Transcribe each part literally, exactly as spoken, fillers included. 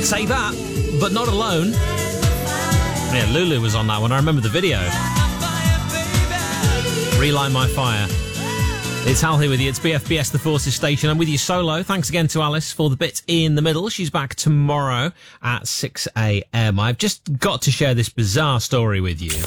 Say that, but not alone. Yeah, Lulu was on that one. I remember the video. Relight My Fire. It's Hal here with you. It's B F B S, the Forces Station. I'm with you solo. Thanks again to Alice for the bit in the middle. She's back tomorrow at six a.m. I've just got to share this bizarre story with you.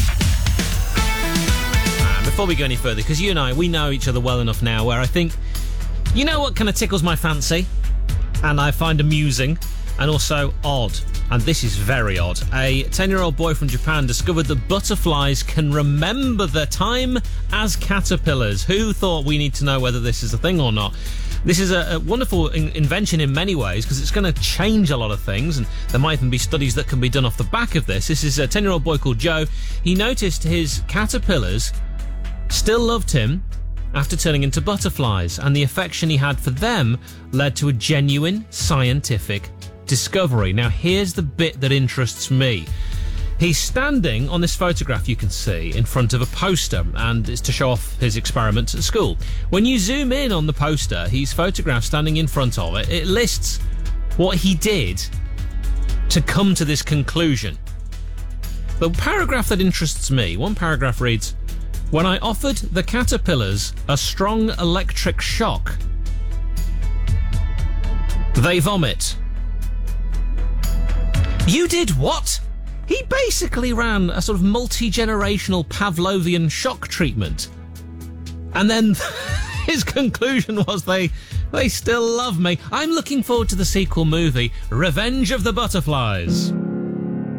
And before we go any further, because you and I, we know each other well enough now where I think, you know what kind of tickles my fancy and I find amusing and also odd. And this is very odd. A ten-year-old boy from Japan discovered that butterflies can remember their time as caterpillars. Who thought we need to know whether this is a thing or not? This is a, a wonderful in- invention in many ways because it's going to change a lot of things, and there might even be studies that can be done off the back of this. This is a ten-year-old boy called Joe. He noticed his caterpillars still loved him after turning into butterflies, and the affection he had for them led to a genuine scientific discovery. Now, here's the bit that interests me. He's standing on this photograph you can see in front of a poster, and it's to show off his experiment at school. When you zoom in on the poster, he's photographed standing in front of it. It lists what he did to come to this conclusion. The paragraph that interests me, one paragraph reads, "When I offered the caterpillars a strong electric shock, they vomit." You did what? He basically ran a sort of multi-generational Pavlovian shock treatment. And then his conclusion was they they still love me. I'm looking forward to the sequel movie, Revenge of the Butterflies.